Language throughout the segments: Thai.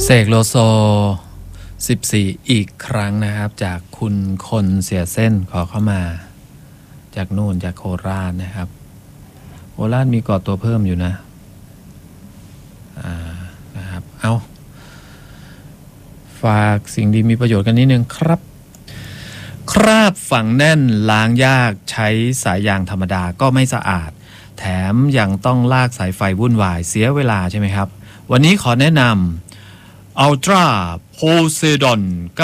เสกโลโซ14อีกครั้งนะครับจากคุณคนเสียเส้นขอเข้ามาจากนู่นจากโคราชนะครับโคราชมีเกาะตัวเพิ่มอยู่นะครับเอาฝากสิ่งดีมีประโยชน์กันนิดนึงครับคราบฝังแน่นล้างยากใช้สายยางธรรมดาก็ไม่สะอาดแถมยังต้องลากสายไฟวุ่นวายเสียเวลาใช่ไหมครับวันนี้ขอแนะนำUltra Poseidon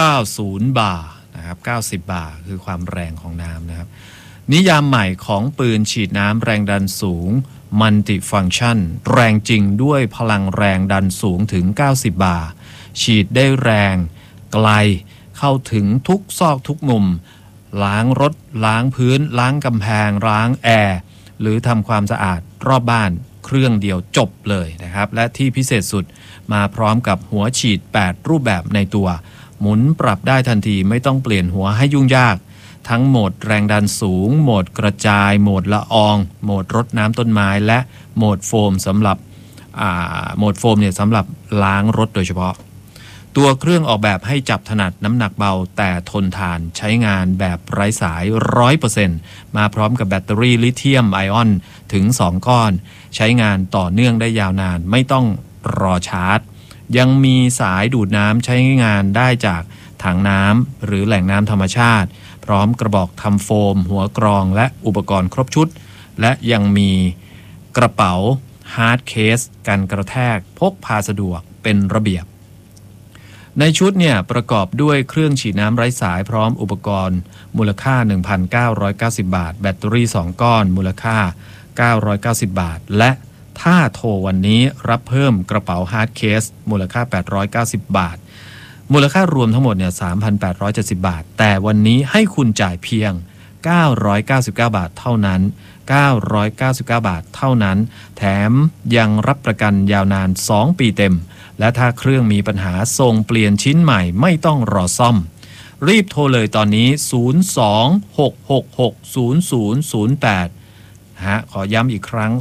90 บาร์นะครับ90 บาร์คือความแรงของน้ำนะครับนิยามใหม่ของปืนฉีดน้ำแรงดันสูง Multifunction แรงจริงด้วยพลังแรงดันสูงถึง90 บาร์ฉีดได้แรงไกลเข้าถึงทุกซอกทุกมุมล้างรถล้างพื้นล้างกำแพงล้างแอร์หรือทำความสะอาดรอบบ้านเครื่องเดียวจบเลยนะครับและที่พิเศษสุดมาพร้อมกับหัวฉีด8รูปแบบในตัวหมุนปรับได้ทันทีไม่ต้องเปลี่ยนหัวให้ยุ่งยากทั้งโหมดแรงดันสูงโหมดกระจายโหมดละอองโหมดรดน้ำต้นไม้และโหมดโฟมสำหรับโหมดโฟมเนี่ยสำหรับล้างรถโดยเฉพาะตัวเครื่องออกแบบให้จับถนัดน้ำหนักเบาแต่ทนทานใช้งานแบบไร้สาย 100% มาพร้อมกับแบตเตอรี่ลิเธียมไอออนถึง2ก้อนใช้งานต่อเนื่องได้ยาวนานไม่ต้องรอชาร์จยังมีสายดูดน้ำใช้งานได้จากถังน้ำหรือแหล่งน้ำธรรมชาติพร้อมกระบอกทำโฟมหัวกรองและอุปกรณ์ครบชุดและยังมีกระเป๋าฮาร์ดเคสกันกระแทกพกพาสะดวกเป็นระเบียบในชุดเนี่ยประกอบด้วยเครื่องฉีดน้ำไร้สายพร้อมอุปกรณ์มูลค่า 1,990 บาทแบตเตอรี่2ก้อนมูลค่า990 บาทและถ้าโทรวันนี้รับเพิ่มกระเป๋าฮาร์ดเคสมูลค่า890 บาทมูลค่ารวมทั้งหมดเนี่ย 3,870 บาทแต่วันนี้ให้คุณจ่ายเพียง999 บาทเท่านั้น999 บาทเท่านั้นแถมยังรับประกันยาวนาน2ปีเต็มและถ้าเครื่องมีปัญหาส่งเปลี่ยนชิ้นใหม่ไม่ต้องรอซ่อมรีบโทรเลยตอนนี้026660008ขอย้ำอีกครั้ง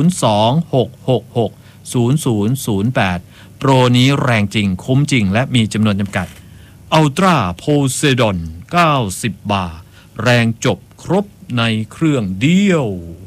026660008โปรนี้แรงจริงคุ้มจริงและมีจำนวนจำกัด Ultra Poseidon 90 บาร์แรงจบครบในเครื่องเดียว